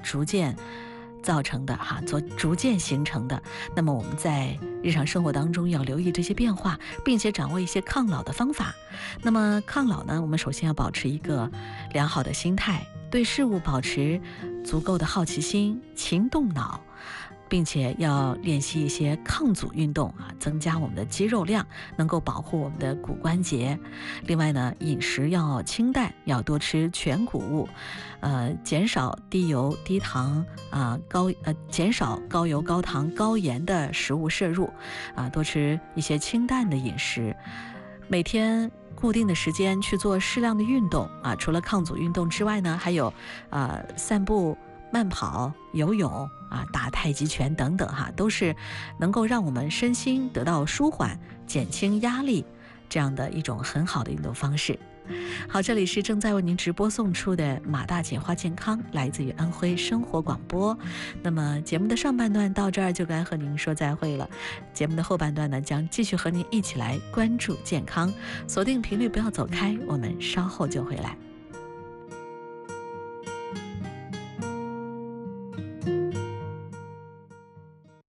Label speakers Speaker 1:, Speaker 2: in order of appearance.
Speaker 1: 逐渐造成的逐渐形成的。那么我们在日常生活当中要留意这些变化，并且掌握一些抗老的方法。那么抗老呢，我们首先要保持一个良好的心态，对事物保持足够的好奇心，勤动脑，并且要练习一些抗阻运动增加我们的肌肉量，能够保护我们的骨关节。另外呢，饮食要清淡，要多吃全谷物，减少低油低糖减少高油高糖高盐的食物摄入多吃一些清淡的饮食。每天固定的时间去做适量的运动除了抗阻运动之外呢，还有散步、慢跑、游泳打太极拳等等都是能够让我们身心得到舒缓、减轻压力这样的一种很好的运动方式。好，这里是正在为您直播送出的马大简话健康，来自于安徽生活广播。那么节目的上半段到这儿就该和您说再会了，节目的后半段呢，将继续和您一起来关注健康，锁定频率不要走开，我们稍后就回来。